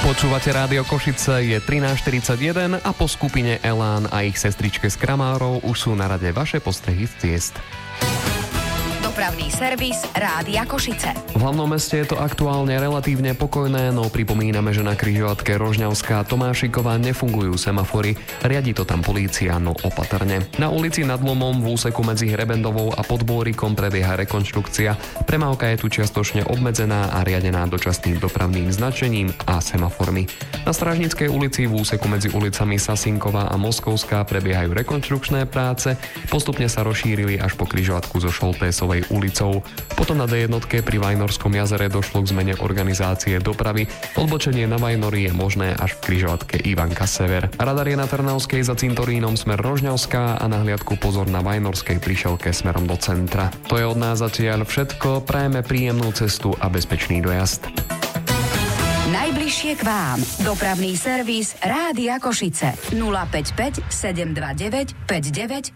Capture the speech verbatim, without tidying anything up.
Počúvate Rádio Košice, je trinásť štyridsaťjeden a po skupine Elán a ich sestričke z Kramárov už sú na rade vaše postrehy z ciest. Dopravný servis Rádia Košice. V hlavnom meste je to aktuálne relatívne pokojné, no pripomíname, že na križovatke Rožňavská Tomášiková nefungujú semafory, riadi to tam polícia, no opatrne. Na ulici Nad Lomom v úseku medzi Hrebendovou a Podbórikom prebieha rekonštrukcia. Premávka je tu čiastočne obmedzená a riadená dočasným dopravným značením a semaformi. Na Strážnickej ulici v úseku medzi ulicami Sasinková a Moskovská prebiehajú rekonštrukčné práce, postupne sa rozšírili až po križovatku zo Šoltésovej ulicou. Potom na dé jednotke pri Vajnorskom jazere došlo k zmene organizácie dopravy. Odbočenie na Vajnory je možné až v križovatke Ivanka Sever. Radar je na Trnavskej za cintorínom smer Rožňavská a na hliadku pozor na Vajnorskej prišelke smerom do centra. To je od nás zatiaľ všetko. Prajeme príjemnú cestu a bezpečný dojazd. Najbližšie k vám. Dopravný servis Rádia Košice. nula päť päť sedem dva deväť päť deväť